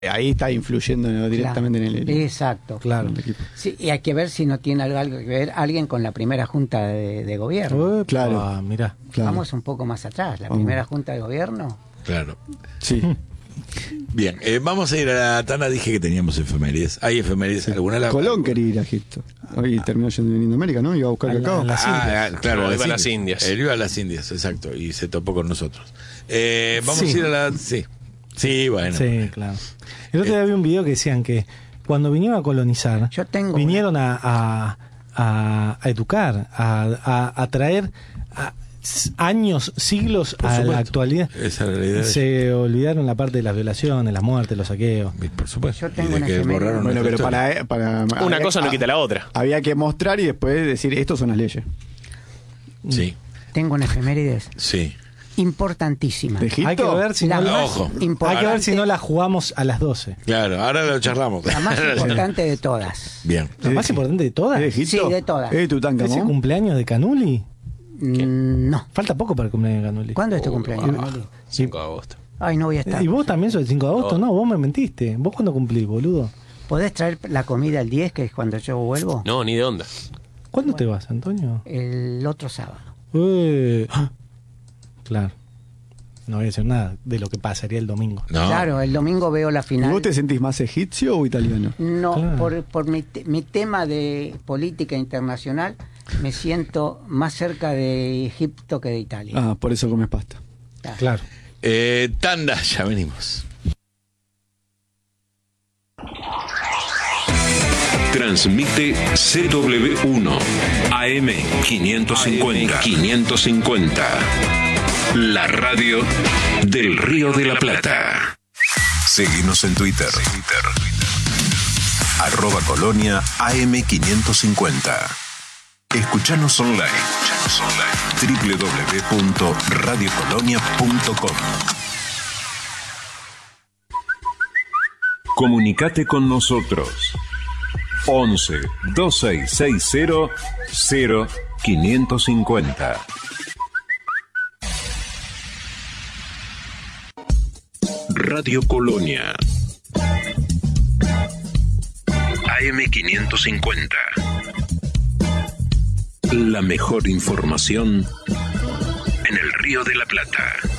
Ahí está influyendo directamente Claro. en el Exacto. Claro. en el equipo. Sí, y hay que ver si no tiene algo que ver alguien con la primera junta de gobierno. Epa, Claro. mirá. Claro. Vamos un poco más atrás. La Vamos. primera junta de gobierno. Claro. Sí. Bien, vamos a ir a la tanda. Dije que teníamos efemérides. ¿Hay efemérides? ¿Alguna? Colón quería ir a Egipto. Hoy terminó yendo viniendo a América, ¿no? Iba a buscar cacao. las Indias. Claro, No, iba a las Indias. Él iba a las Indias, exacto. Y se topó con nosotros. Vamos Sí. a ir a la... Sí. Sí, bueno. Sí, claro. El otro día vi un video que decían que cuando vinieron a colonizar, Yo tengo vinieron a educar, a traer años, siglos Por a supuesto. la actualidad. Esa es la idea. Se olvidaron la parte de las violaciones, las muertes, los saqueos. Por supuesto. Yo tengo Y de una que efeméride. borraron Bueno, nuestra pero historia. para Una había- cosa no quita la otra. Había que mostrar y después decir, estos son las leyes. Sí, Tengo una efemérides sí. importantísima. ¿De Egipto? Hay que ver si La no, más Ojo. hay importante, que ver si no la jugamos a las 12. Claro, ahora lo charlamos. la más importante de todas. Bien. La más importante de todas. ¿Es de ¿Es Egipto? Sí, de todas. ¿Es de el Tutankamón? cumpleaños de Canuli? No. Falta poco para el cumpleaños de Canuli. ¿Cuándo es tu cumpleaños, Manoli? 5 de agosto. Ay, no voy a estar. ¿Y vos también sos el 5 de agosto? No. No, vos me mentiste. ¿Vos cuándo cumplís, boludo? ¿Podés traer la comida el 10, que es cuando yo vuelvo? No, ni de onda. ¿Cuándo te vas, Antonio? El otro sábado. Claro. No voy a decir nada de lo que pasaría el domingo. No. Claro, el domingo veo la ¿Y final. vos te sentís más egipcio o italiano? No, Claro. por mi tema de política internacional, me siento más cerca de Egipto que de Italia. Ah, por eso comes pasta. Claro. Tanda, ya venimos. Transmite CW1 AM550. La radio del Río de la Plata. Seguinos en Twitter. @Colonia AM550. Escuchanos online. www.radiocolonia.com. Comunicate con nosotros. 11 2660 0550. Radio Colonia AM550. La mejor información en el Río de la Plata.